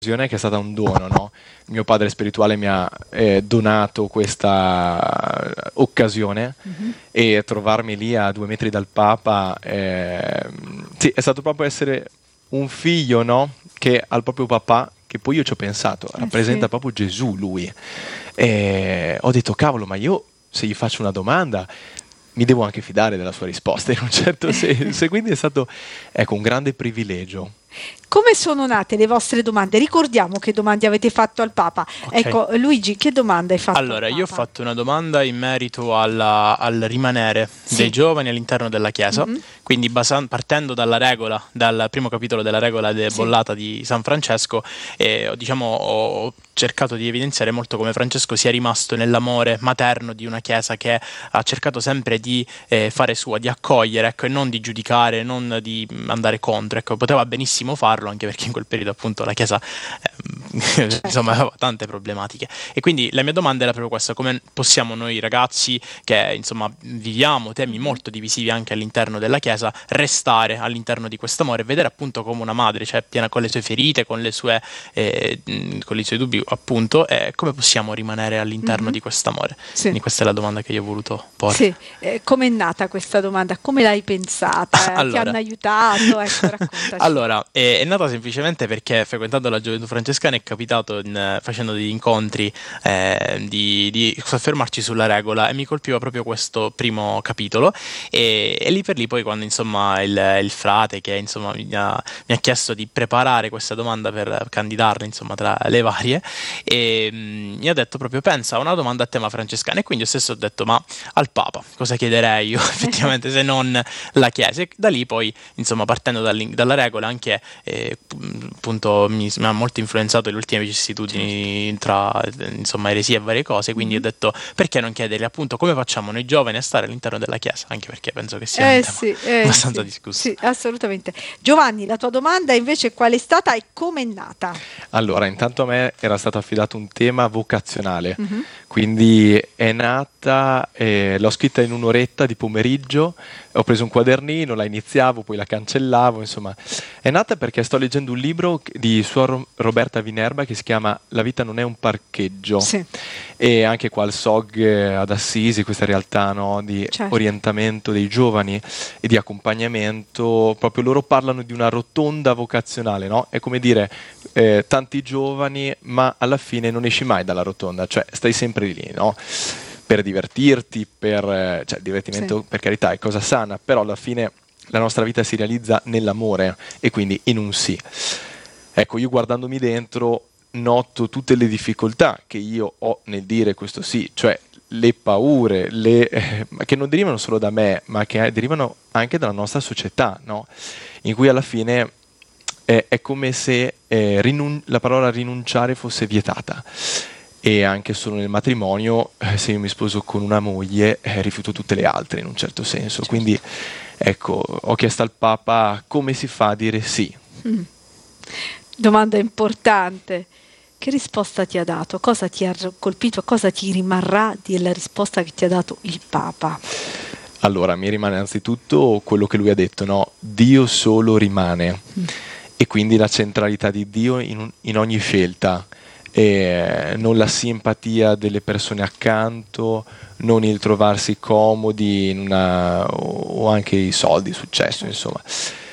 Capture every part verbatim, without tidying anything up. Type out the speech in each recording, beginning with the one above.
che è stata un dono, no? Mio padre spirituale mi ha eh, donato questa occasione Mhm. e trovarmi lì a due metri dal Papa, eh, sì, è stato proprio essere un figlio, no? Che al proprio papà, che poi io ci ho pensato, Eh rappresenta sì. proprio Gesù lui. E ho detto, cavolo, ma io se gli faccio una domanda mi devo anche fidare della sua risposta in un certo senso. E quindi è stato, ecco, un grande privilegio. Come sono nate le vostre domande? Ricordiamo che domande avete fatto al Papa. Ok. Ecco, Luigi, che domanda hai fatto Allora, al io ho Papa? fatto una domanda in merito alla- al rimanere Sì. dei giovani all'interno della Chiesa, Mhm. quindi basa- partendo dalla regola, dal primo capitolo della regola de- Sì. bollata di San Francesco, e ho, diciamo, ho cercato di evidenziare molto come Francesco sia rimasto nell'amore materno di una Chiesa che ha cercato sempre di eh, fare sua, di accogliere, ecco, e non di giudicare, non di mm, andare contro. Ecco, poteva benissimo farlo, anche perché in quel periodo appunto la Chiesa ehm, insomma aveva tante problematiche. E quindi la mia domanda era proprio questa: come possiamo noi ragazzi che insomma viviamo temi Mhm. molto divisivi anche all'interno della Chiesa restare all'interno di questo amore e vedere appunto come una madre, cioè piena con le sue ferite, con le sue eh, mh, con i suoi dubbi appunto, e come possiamo rimanere all'interno Mhm. di questo amore? Sì. Quindi questa è la domanda che io ho voluto porre. Sì, eh, com'è nata questa domanda? Come l'hai pensata? Ti Allora, hanno aiutato? Ecco, raccontaci. allora, è, è nata semplicemente perché frequentando la gioventù francescana è capitato, in, eh, facendo degli incontri, eh, di, di soffermarci sulla regola, e mi colpiva proprio questo primo capitolo, e, e lì per lì poi quando insomma il, il frate che insomma mi ha, mi ha chiesto di preparare questa domanda per candidarla insomma tra le varie, e, mm, mi ha detto proprio pensa a una domanda a tema francescano, e quindi io stesso ho detto ma al Papa cosa chiederei io effettivamente se non la Chiesa. E da lì poi insomma partendo dall'in- dalla regola anche eh, p- appunto mi, mi ha molto influenzato le ultime vicissitudini tra eh, insomma eresie e varie cose, quindi ho Mhm. detto perché non chiedergli appunto come facciamo noi giovani a stare all'interno della Chiesa, anche perché penso che sia un Eh tema sì, eh abbastanza sì, discusso. sì, assolutamente. Giovanni, la tua domanda invece qual è stata e come è nata? Allora, intanto a me era stato affidato un tema vocazionale, Mhm. quindi è nata, eh, l'ho scritta in un'oretta di pomeriggio, ho preso un quadernino, la iniziavo, poi la cancellavo, insomma. È nata perché sto leggendo un libro che- di Suor Ro- Roberta Vinerba che si chiama La vita non è un parcheggio, Sì, e anche qua il S O G eh, ad Assisi, questa realtà, no, di certo. orientamento dei giovani e di accompagnamento, proprio loro parlano di una rotonda vocazionale, no? È come dire eh, tanti giovani, ma alla fine non esci mai dalla rotonda, cioè stai sempre lì, no? Per divertirti, per, eh, cioè il Sì, divertimento per carità è cosa sana, però alla fine la nostra vita si realizza nell'amore e quindi in un sì. Ecco, io guardandomi dentro noto tutte le difficoltà che io ho nel dire questo sì, cioè le paure, le, eh, ma che non derivano solo da me, ma che derivano anche dalla nostra società, no? In cui alla fine eh, è come se eh, rinun- la parola rinunciare fosse vietata. E anche solo nel matrimonio, eh, se io mi sposo con una moglie, eh, rifiuto tutte le altre in un certo senso. certo. Quindi, ecco, ho chiesto al Papa come si fa a dire sì. Mm. Domanda importante. Che risposta ti ha dato? Cosa ti ha colpito? Cosa ti rimarrà della risposta che ti ha dato il Papa? Allora, mi rimane anzitutto quello che lui ha detto, no? Dio solo rimane. Mm. E quindi la centralità di Dio in, un- in ogni scelta. E non la simpatia delle persone accanto, non il trovarsi comodi in una, o anche i soldi, il successo, insomma.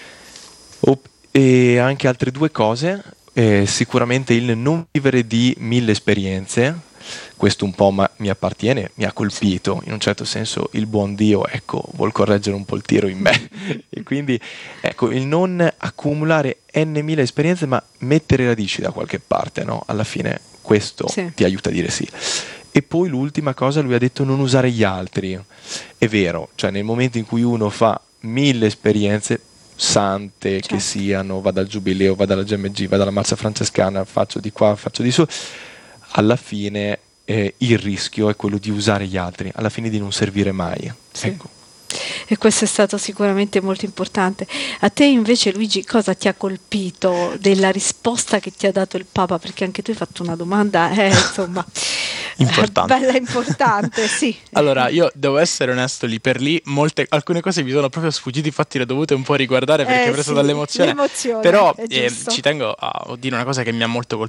O- e anche altre due cose, eh, sicuramente il non vivere di mille esperienze, questo un po' ma- mi appartiene, mi ha colpito, in un certo senso il buon Dio, ecco, vuol correggere un po' il tiro in me, e quindi ecco, il non accumulare n mille esperienze, ma mettere radici da qualche parte, no? Alla fine questo Sì, ti aiuta a dire sì. E poi l'ultima cosa, lui ha detto non usare gli altri. È vero, cioè nel momento in cui uno fa mille esperienze sante che certo. siano, vado al giubileo, vado alla G M G, vado alla marcia francescana, faccio di qua, faccio di su, alla fine eh, il rischio è quello di usare gli altri, alla fine di non servire mai. Sì. Ecco. E questo è stato sicuramente molto importante. A te invece, Luigi, cosa ti ha colpito della risposta che ti ha dato il Papa? Perché anche tu hai fatto una domanda, eh, insomma, importante. Bella importante, sì. Allora, io devo essere onesto, lì per lì, molte, alcune cose mi sono proprio sfuggite, infatti le ho dovute un po' riguardare perché Eh, preso sì, dall'emozione. l'emozione, Però è eh, giusto. ci tengo a dire una cosa che mi ha molto colpito